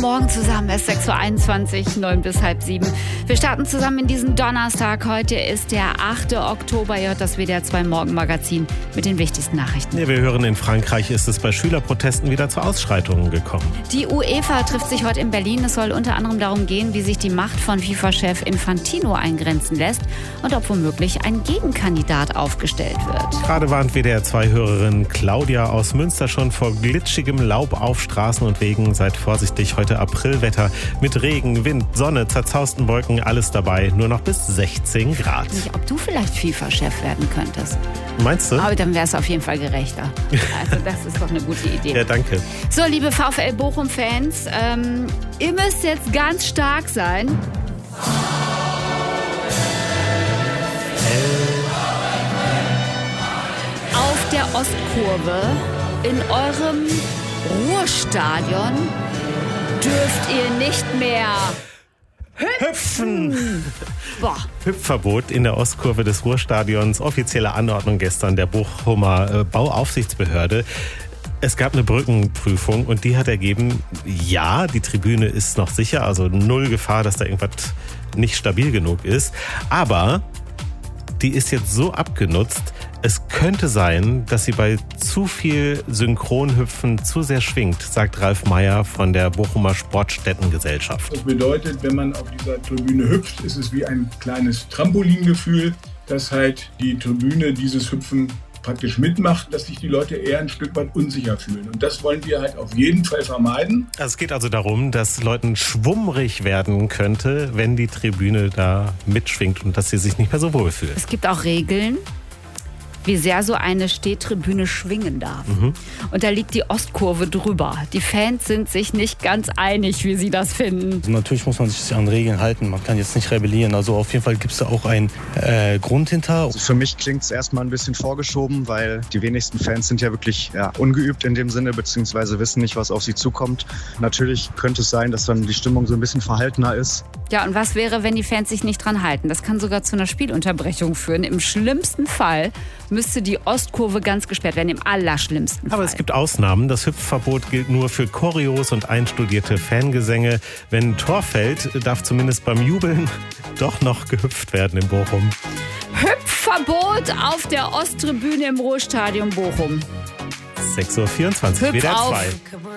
Morgen zusammen. Es ist 6.21 Uhr, 9 bis halb 7. Wir starten zusammen in diesen Donnerstag. Heute ist der 8. Oktober. Ihr hört das WDR 2 Morgenmagazin mit den wichtigsten Nachrichten. Ja, wir hören, in Frankreich ist es bei Schülerprotesten wieder zu Ausschreitungen gekommen. Die UEFA trifft sich heute in Berlin. Es soll unter anderem darum gehen, wie sich die Macht von FIFA-Chef Infantino eingrenzen lässt und ob womöglich ein Gegenkandidat aufgestellt wird. Gerade warnt WDR 2-Hörerin Claudia aus Münster schon vor glitschigem Laub auf Straßen und Wegen. Seid vorsichtig, heute Aprilwetter mit Regen, Wind, Sonne, zerzausten Wolken, alles dabei. Nur noch bis 16 Grad. Nicht, ob du vielleicht FIFA-Chef werden könntest. Meinst du? Aber dann wäre es auf jeden Fall gerechter. Also das ist doch eine gute Idee. Ja, danke. So, liebe VfL Bochum-Fans, ihr müsst jetzt ganz stark sein. Auf der Ostkurve in eurem Ruhrstadion dürft ihr nicht mehr hüpfen! Boah. Hüpfverbot in der Ostkurve des Ruhrstadions. Offizielle Anordnung gestern der Bochumer Bauaufsichtsbehörde. Es gab eine Brückenprüfung und die hat ergeben, ja, die Tribüne ist noch sicher, also null Gefahr, dass da irgendwas nicht stabil genug ist. Aber die ist jetzt so abgenutzt, es könnte sein, dass sie bei zu viel Synchronhüpfen zu sehr schwingt, sagt Ralf Meyer von der Bochumer Sportstättengesellschaft. Das bedeutet, wenn man auf dieser Tribüne hüpft, ist es wie ein kleines Trampolingefühl, dass halt die Tribüne dieses Hüpfen praktisch mitmacht, dass sich die Leute eher ein Stück weit unsicher fühlen. Und das wollen wir halt auf jeden Fall vermeiden. Es geht also darum, dass Leuten schwummrig werden könnte, wenn die Tribüne da mitschwingt und dass sie sich nicht mehr so wohl fühlen. Es gibt auch Regeln, wie sehr so eine Stehtribüne schwingen darf. Und da liegt die Ostkurve drüber. Die Fans sind sich nicht ganz einig, wie sie das finden. Natürlich muss man sich an Regeln halten. Man kann jetzt nicht rebellieren. Also auf jeden Fall gibt es da auch einen Grund hinter. Also für mich klingt es erstmal ein bisschen vorgeschoben, weil die wenigsten Fans sind ja wirklich ungeübt in dem Sinne, beziehungsweise wissen nicht, was auf sie zukommt. Natürlich könnte es sein, dass dann die Stimmung so ein bisschen verhaltener ist. Ja, und was wäre, wenn die Fans sich nicht dran halten? Das kann sogar zu einer Spielunterbrechung führen. Im schlimmsten Fall müsste die Ostkurve ganz gesperrt werden, im allerschlimmsten Fall. Aber es gibt Ausnahmen. Das Hüpfverbot gilt nur für Choreos und einstudierte Fangesänge. Wenn ein Tor fällt, darf zumindest beim Jubeln doch noch gehüpft werden in Bochum. Hüpfverbot auf der Osttribüne im Ruhrstadion Bochum. 6.24 Uhr, WDR 2.